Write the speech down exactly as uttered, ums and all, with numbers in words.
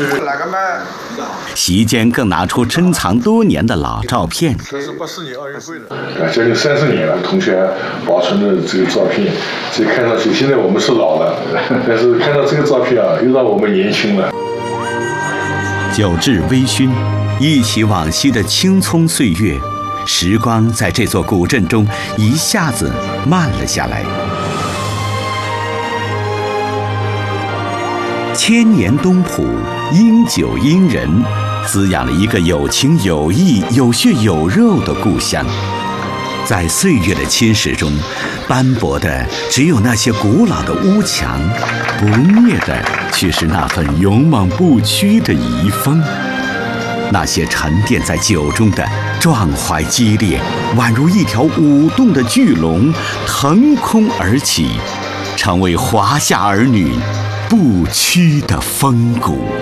席间更拿出珍藏多年的老照片。 这是八四年奥运会的， 啊，将近三十年了，同学保存的这个照片，所以看上去现在我们是老了，但是看到这个照片啊，又让我们年轻了。 酒至微醺，忆起往昔的青葱岁月，时光在这座古镇中一下子慢了下来。千年东浦，因酒因人，滋养了一个有情有义、有血有肉的故乡。在岁月的侵蚀中，斑驳的只有那些古老的屋墙，不灭的却是那份勇猛不屈的遗风。那些沉淀在酒中的壮怀激烈，宛如一条舞动的巨龙，腾空而起，成为华夏儿女不屈的风骨。